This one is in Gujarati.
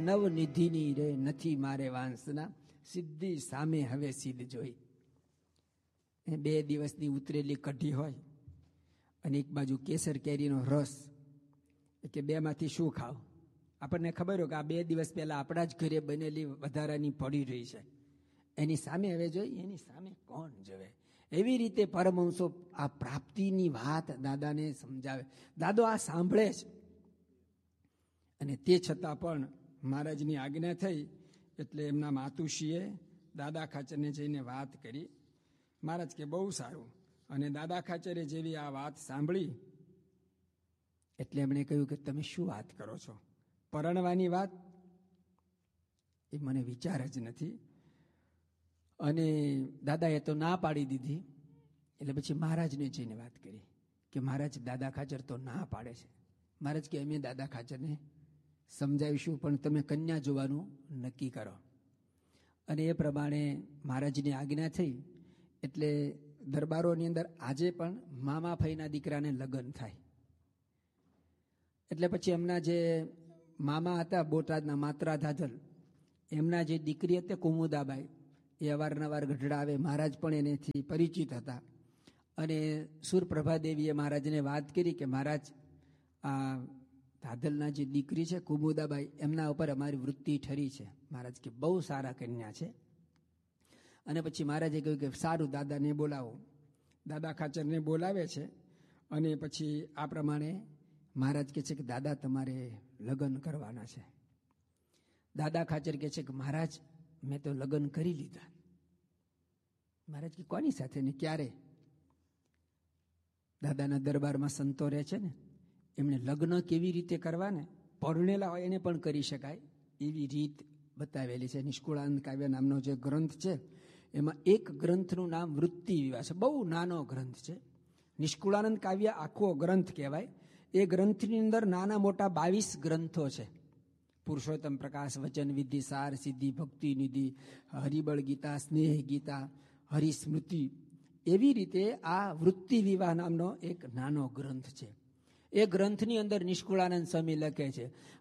નવનિધિની રે નથી મારે વાંસના, સિદ્ધિ સામે હવે સિદ્ધ જોઈ. 2 દિવસની ઉતરેલી કઢી હોય અને એક બાજુ કેસર કેરીનો રસ, કે બેમાંથી શું ખાવ? આપણને ખબર હોય કે આ 2 દિવસ પહેલા આપણા જ ઘરે બનેલી વધારાની પડી રહી છે, એની સામે હવે જોઈ, એની સામે કોણ જોવે? એવી રીતે પરમહંસો આ પ્રાપ્તિની વાત દાદાને સમજાવે. દાદો આ સાંભળે છે, અને તે છતાં પણ મહારાજની આજ્ઞા થઈ એટલે એમના માતુશ્રીએ દાદા ખાચરને જઈને વાત કરી. મહારાજ કે બહુ સારું. અને દાદા ખાચરે જેવી આ વાત સાંભળી એટલે એમણે કહ્યું કે તમે શું વાત કરો છો? પરણવાની વાત એ મને વિચાર જ નથી. અને દાદાએ તો ના પાડી દીધી. એટલે પછી મહારાજને જઈને વાત કરી કે મહારાજ દાદા ખાચર તો ના પાડે છે. મહારાજ કે અમે દાદા ખાચરને સમજાવીશું, પણ તમે કન્યા જોવાનું નક્કી કરો. અને એ પ્રમાણે મહારાજની આજ્ઞા થઈ એટલે દરબારોની અંદર આજે પણ મામા ફઈના દીકરાને લગ્ન થાય. એટલે પછી એમના જે મામા હતા બોટાદના માત્રા ધાધલ, એમના જે દીકરી હતી કુમુદાબાઈ, એ અવારનવાર ગઢડા આવે. મહારાજ પણ એનેથી પરિચિત હતા. અને સુરપ્રભાદેવીએ મહારાજને વાત કરી કે મહારાજ આ ધાધલના જે દીકરી છે કુમુદાબાઈ, એમના ઉપર અમારી વૃત્તિ ઠરી છે. મહારાજ કે બહુ સારા કન્યા છે. અને પછી મહારાજે કહ્યું કે સારું, દાદાને બોલાવો. દાદા ખાચરને બોલાવે છે. અને પછી આ પ્રમાણે મહારાજ કહે છે કે દાદા તમારે લગ્ન કરવાના છે. દાદા ખાચર કહે છે કે મહારાજ મેં તો લગ્ન કરી લીધા. મહારાજ કે કોની સાથે ને ક્યારે? દાદાના દરબારમાં સંતો રહે છે ને, એમણે લગ્ન કેવી રીતે કરવા ને, પરણેલા હોય એને પણ કરી શકાય એવી રીત બતાવેલી છે. નિષ્કુળાનંદ કાવ્ય નામનો જે ગ્રંથ છે, એમાં એક ગ્રંથનું નામ વૃત્તિ વિવાહ છે. બહુ નાનો ગ્રંથ છે. નિષ્કુળાનંદ કાવ્ય આખો ગ્રંથ કહેવાય. એ ગ્રંથની અંદર નાના મોટા 22 ગ્રંથો છે. પુરુષોત્તમ પ્રકાશ, વચન વિધિ, સાર સિદ્ધિ, ભક્તિ નિધિ, હરિબળ ગીતા, સ્નેહ ગીતા, હરિસ્મૃતિ, એવી રીતે આ વૃત્તિ વિવાહ નામનો એક નાનો ગ્રંથ છે. એ ગ્રંથની અંદર નિષ્કુળાનંદ સ્વામી લખે છે